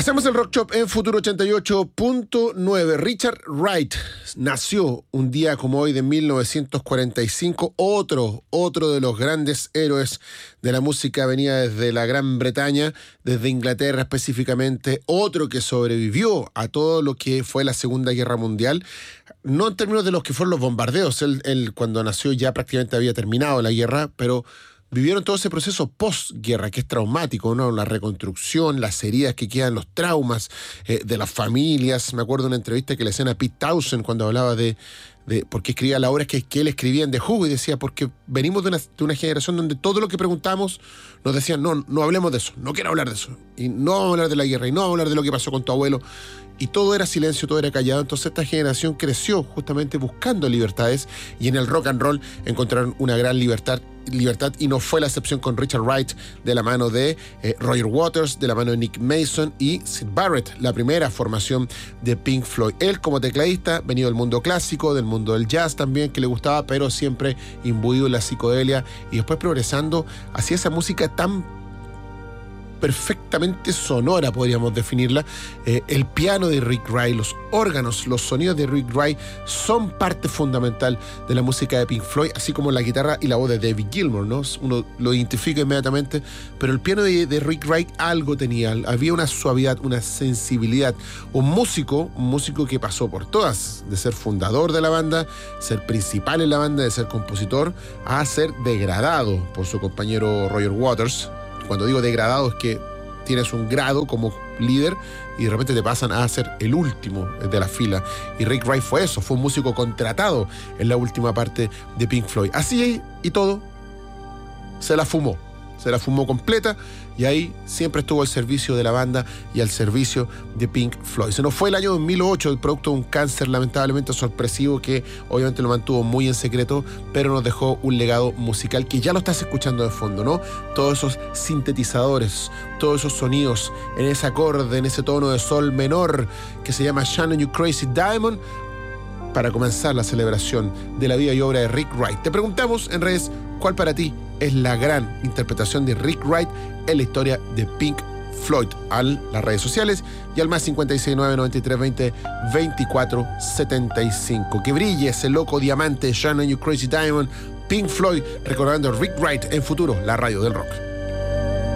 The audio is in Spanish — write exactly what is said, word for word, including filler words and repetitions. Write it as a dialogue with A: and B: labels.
A: Hacemos el Rock Shop en Futuro ochenta y ocho punto nueve. Richard Wright nació un día como hoy de mil novecientos cuarenta y cinco. Otro, otro de los grandes héroes de la música venía desde la Gran Bretaña, desde Inglaterra específicamente. Otro que sobrevivió a todo lo que fue la Segunda Guerra Mundial. No en términos de los que fueron los bombardeos. Él, él cuando nació ya prácticamente había terminado la guerra, pero vivieron todo ese proceso postguerra que es traumático, ¿no? La reconstrucción, las heridas que quedan, los traumas eh, de las familias. Me acuerdo de una entrevista que le hacían a Pete Townshend cuando hablaba de, de por qué escribía las obras que, que él escribía en The Who, y decía, porque venimos de una, de una generación donde todo lo que preguntamos nos decían, no, no hablemos de eso, no quiero hablar de eso, y no vamos a hablar de la guerra, y no vamos a hablar de lo que pasó con tu abuelo. Y todo era silencio, todo era callado. Entonces esta generación creció justamente buscando libertades, y en el rock and roll encontraron una gran libertad, libertad y no fue la excepción con Richard Wright, de la mano de eh, Roger Waters, de la mano de Nick Mason y Syd Barrett, la primera formación de Pink Floyd. Él como tecladista, venido del mundo clásico, del mundo del jazz también, que le gustaba, pero siempre imbuido en la psicodelia, y después progresando hacia esa música tan perfectamente sonora, podríamos definirla. Eh, el piano de Rick Wright, los órganos, los sonidos de Rick Wright son parte fundamental de la música de Pink Floyd, así como la guitarra y la voz de David Gilmour, ¿no? Uno lo identifica inmediatamente, pero el piano de, de Rick Wright algo tenía, había una suavidad, una sensibilidad. Un músico, un músico que pasó por todas, de ser fundador de la banda, ser principal en la banda, de ser compositor, a ser degradado por su compañero Roger Waters. Cuando digo degradado es que tienes un grado como líder y de repente te pasan a ser el último de la fila. Y Rick Wright fue eso, fue un músico contratado en la última parte de Pink Floyd. Así y todo, se la fumó. Se la fumó completa, y ahí siempre estuvo al servicio de la banda y al servicio de Pink Floyd. Se nos fue el año dos mil ocho, el producto de un cáncer lamentablemente sorpresivo que obviamente lo mantuvo muy en secreto, pero nos dejó un legado musical que ya lo estás escuchando de fondo, ¿no? Todos esos sintetizadores, todos esos sonidos en ese acorde, en ese tono de sol menor que se llama Shannon You Crazy Diamond, para comenzar la celebración de la vida y obra de Rick Wright. Te preguntamos en redes, ¿cuál para ti es la gran interpretación de Rick Wright en la historia de Pink Floyd? A las redes sociales y al más cincuenta y seis nueve noventa y tres veinte veinticuatro setenta y cinco. Que brille ese loco diamante, Shannon You Crazy Diamond, Pink Floyd, recordando a Rick Wright en Futuro, la radio del rock.